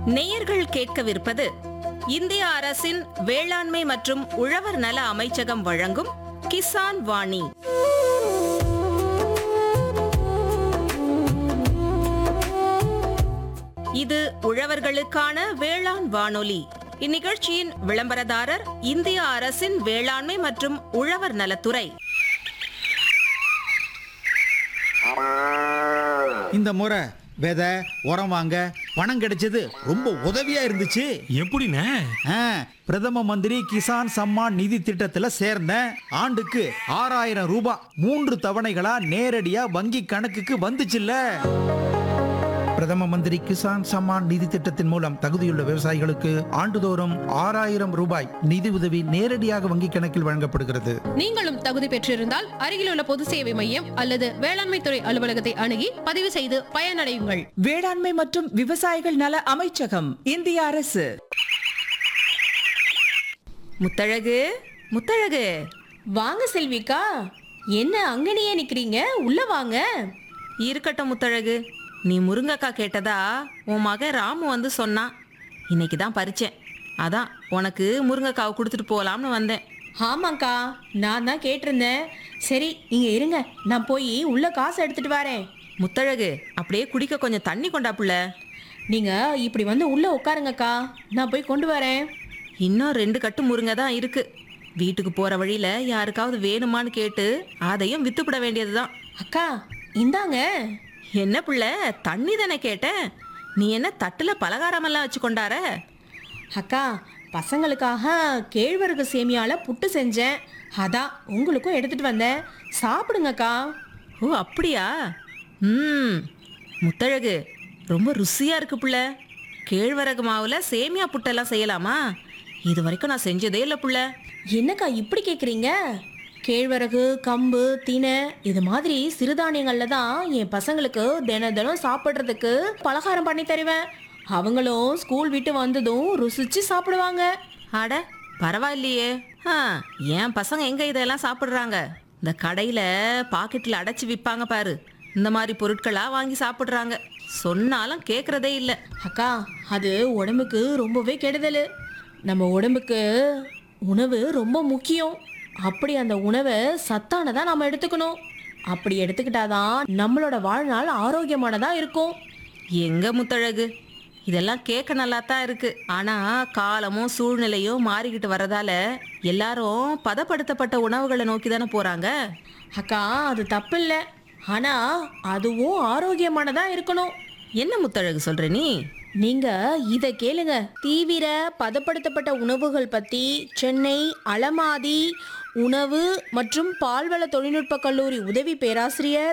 நேயர்கள் கேட்கவிருப்பது இந்திய அரசின் வேளாண்மை மற்றும் உழவர் நல அமைச்சகம் வழங்கும் கிசான் வாணி. இது உழவர்களுக்கான வேளாண் வானொலி. இந்நிகழ்ச்சியின் விளம்பரதாரர் இந்திய அரசின் வேளாண்மை மற்றும் உழவர் நலத்துறை. இந்த முறை விதை உரம் வாங்க பணம் கிடைச்சது ரொம்ப உதவியா இருந்துச்சு. எப்படிண்ணே? பிரதம மந்திரி கிசான் சம்மான் நிதி திட்டத்துல சேர்ந்தேன். ஆண்டுக்கு 6000 ரூபாய் 3 தவணைகளா நேரடியா வங்கி கணக்குக்கு வந்துச்சுல்ல. பிரதம மந்திரி கிசான் சம்மான் நிதி திட்டத்தின் மூலம் தகுதியுள்ள விவசாயிகளுக்கு ஆண்டுதோறும் 6000 ரூபாய் நிதி உதவி நேரடியாக வங்கி கணக்கில் வழங்கப்படுகிறது. நீங்களும் தகுதி பெற்றிருந்தால் அருகிலுள்ள பொது சேவை மையம் அல்லது வேளாண்மை துறை அலுவலகத்தை அணுகி பதிவு செய்து பயனடையுங்கள். வேளாண்மை மற்றும் விவசாயிகள் நல அமைச்சகம், இந்திய அரசு. முத்தழகு, முத்தழகு, வாங்க செல்விக்கா. என்ன அங்கனையே நிக்கிறீங்க? உள்ள வாங்க. இருக்கட்டும் முத்தழகு. நீ முருங்கக்காய் கேட்டதா உன் மகன் ராமு வந்து சொன்னான். இன்னைக்கு தான் பறிச்சேன். அதான் உனக்கு முருங்கைக்காவை கொடுத்துட்டு போகலாம்னு வந்தேன். ஆமாக்கா, நான் தான் கேட்டிருந்தேன். சரி, நீங்க இருங்க, நான் போய் உள்ள காசு எடுத்துட்டு வரேன். முத்தழகு, அப்படியே குடிக்க கொஞ்சம் தண்ணி கொண்டாப்புல. நீங்க இப்படி வந்து உள்ள உட்காருங்கக்கா, நான் போய் கொண்டு வரேன். இன்னும் 2 கட்டு முருங்கை தான் இருக்கு. வீட்டுக்கு போற வழியில யாருக்காவது வேணுமான்னு கேட்டு அதையும் வித்துப்பிட வேண்டியதுதான். அக்கா, இந்தாங்க. என்ன புள்ள, தண்ணி தானே கேட்டேன். நீ என்ன தட்டுல பலகாரமெல்லாம் வச்சு கொண்டார? அக்கா, பசங்களுக்காக கேழ்வரகு சேமியால புட்டு செஞ்சேன். அதான் உங்களுக்கும் எடுத்துட்டு வந்தேன். சாப்பிடுங்கக்கா. ஓ அப்படியா? முத்தழகு, ரொம்ப ருசியா இருக்கு புள்ள. கேழ்வரகு மாவுல சேமியா புட்டெல்லாம் செய்யலாமா? இது வரைக்கும் நான் செஞ்சதே இல்லை புள்ள. என்னக்கா இப்படி கேட்குறீங்க? கேழ்வரகு, கம்பு, தினை இது மாதிரி சிறுதானியங்கள்ல தான் என் பசங்களுக்கு தினம் சாப்பிட்றதுக்கு பலகாரம் பண்ணி தருவேன். அவங்களும் ஸ்கூல் விட்டு வந்ததும் ருசிச்சு சாப்பிடுவாங்க. அட பரவாயில்லையே. என் பசங்க எங்க இதெல்லாம் சாப்பிட்றாங்க? இந்த கடையில பாக்கெட்டில் அடைச்சி விற்பாங்க பாரு, இந்த மாதிரி பொருட்களா வாங்கி சாப்பிட்றாங்க. சொன்னாலும் கேட்குறதே இல்லை. அக்கா, அது உடம்புக்கு ரொம்பவே கெடுதல். நம்ம உடம்புக்கு உணவு ரொம்ப முக்கியம். அப்படி அந்த உணவை சத்தானதா நம்ம எடுத்துக்கணும். அப்படி எடுத்துக்கிட்டாதான் நம்மளோட வாழ்நாள் ஆரோக்கியமானதா இருக்கும். எங்க முத்தழகு, இதெல்லாம் கேட்க நல்லா தான் இருக்கு. ஆனா காலமும் சூழ்நிலையும் மாறிக்கிட்டு வர்றதால எல்லாரும் பதப்படுத்தப்பட்ட உணவுகளை நோக்கி தானே போறாங்க. அக்கா, அது தப்பு இல்லை. ஆனா அதுவும் ஆரோக்கியமானதா இருக்கணும். என்ன முத்தழகு சொல்ற நீ? நீங்க இத கேளுங்க. தீவிர பதப்படுத்தப்பட்ட உணவுகள் பத்தி சென்னை அலமாதி உணவு மற்றும் பால்வள தொழில்நுட்ப கல்லூரி உதவி பேராசிரியர்